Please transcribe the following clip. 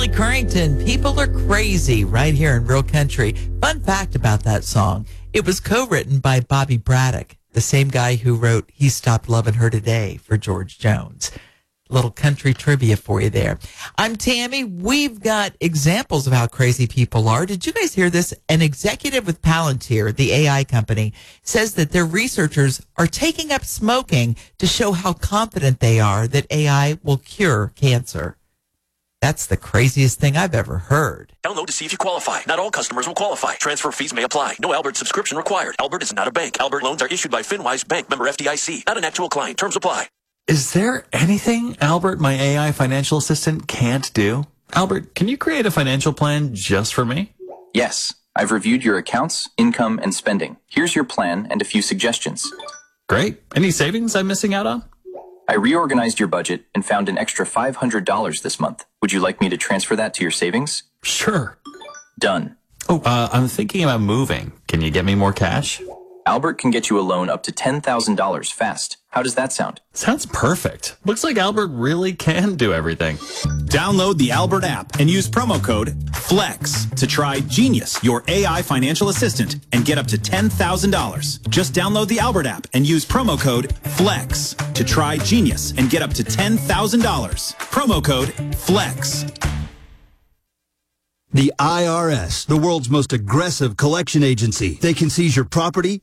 Billy Currington, People Are Crazy, right here in Real Country. Fun fact about that song, it was co-written by Bobby Braddock, the same guy who wrote He Stopped Loving Her Today for George Jones. Little country trivia for you there. I'm Tammy. We've got examples of how crazy people are. Did you guys hear this? An executive with Palantir, the AI company, says that their researchers are taking up smoking to show how confident they are that AI will cure cancer. That's the craziest thing I've ever heard. Download to see if you qualify. Not all customers will qualify. Transfer fees may apply. No Albert subscription required. Albert is not a bank. Albert loans are issued by FinWise Bank, member FDIC. Not an actual client. Terms apply. Is there anything Albert, my AI financial assistant, can't do? Albert, can you create a financial plan just for me? Yes. I've reviewed your accounts, income, and spending. Here's your plan and a few suggestions. Great. Any savings I'm missing out on? I reorganized your budget and found an extra $500 this month. Would you like me to transfer that to your savings? Sure. Done. Oh, I'm thinking about moving. Can you get me more cash? Albert can get you a loan up to $10,000 fast. How does that sound? Sounds perfect. Looks like Albert really can do everything. Download the Albert app and use promo code FLEX to try Genius, your AI financial assistant, and get up to $10,000. Just download the Albert app and use promo code FLEX to try Genius and get up to $10,000. Promo code FLEX. The IRS, the world's most aggressive collection agency. They can seize your property,